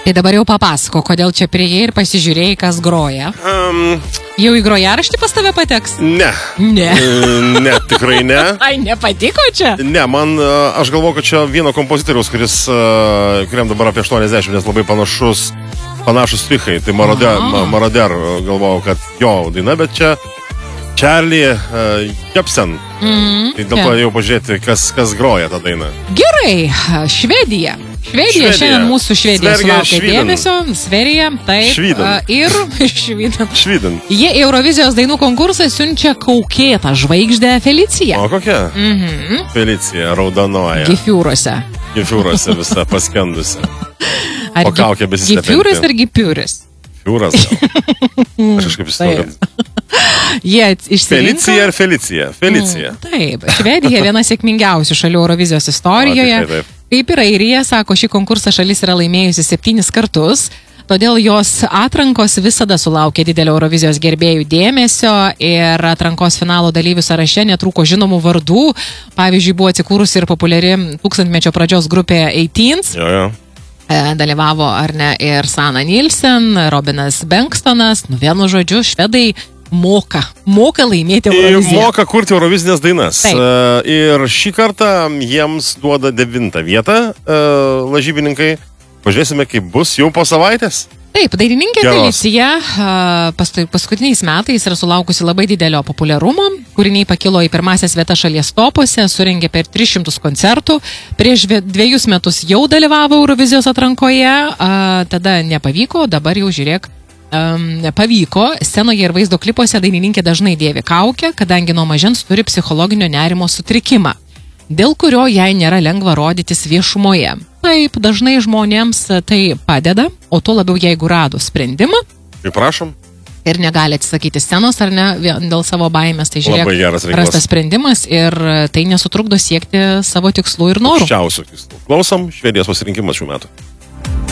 Tai dabar jau papasako, kodėl čia prieėjai ir pasižiūrėjai, kas groja. Jau į grojaraštį pas tave pateks? Ne. Ne. Ne, tikrai ne. Ai, nepatiko čia? Ne, aš galvoju, kad čia vieno kompozitoriaus, kuriam dabar apie 80, nes labai panašus stichai. Tai Marauder galvojau, kad jo daina, bet čia Charlie Jepsen. Tai dėl to jau pažiūrėti, kas groja tą dainą. Gerai, Švedija. Švedija, šiandien mūsų Švedija sulaukia dėmesio. Sverija, taip. Švyden. Jie Eurovizijos dainų konkursą siunčia kaukėtą žvaigždę Feliciją. O kokia? Felicija, raudonoja. Gifiūrose visa paskendusi. O kaukė besislepianti. Gifiūras ar gipiūris? Gifiūras gal. Aš kažkaip įsivaizduoju. Felicija ar Felicija? Felicija. Taip, Švedija viena sėkmingiausių šalių Eurovizijos istorijoje. Kaip ir Airija, sako, šį konkursą šalis yra laimėjusi 7 kartus, todėl jos atrankos visada sulaukia didelio Eurovizijos gerbėjų dėmesio ir atrankos finalo dalyvių sąraše netrūko žinomų vardų. Pavyzdžiui, buvo atsikūrusi ir populiari tūkstantmečio pradžios grupė 18. Dalyvavo, ar ne, ir Sana Nilsen, Robinas Benkstonas, vienu žodžiu, švedai moka laimėti Euroviziją. Moka kurti Eurovizinės dainas. Ir šį kartą jiems duoda 9 vietą lažybininkai. Pažiūrėsime, kaip bus jau po savaitės. Taip, dainininkė Felicija paskutiniais metais yra sulaukusi labai didelio populiarumo. Kūriniai pakilo į pirmąsias vietas šalies topuose, surengė per 300 koncertų. Prieš 2 metus jau dalyvavo Eurovizijos atrankoje, tada nepavyko, dabar jau žiūrėk, pavyko. Scenoje ir vaizdo klipuose dainininkė dažnai dėvi kaukę, kadangi nuo mažens turi psichologinio nerimo sutrikimą, dėl kurio jai nėra lengva rodytis viešumoje. Taip, dažnai žmonėms tai padeda, o tuo labiau jeigu rado sprendimą. Tai prašom. Ir negali atsisakyti scenos, ar ne, dėl savo baimės, tai žiūrėk, rastas sprendimas ir tai nesutrukdo siekti savo tikslų ir norų. Aukščiausių tikslų. Klausom, Švedijos pasirinkimas šių metų.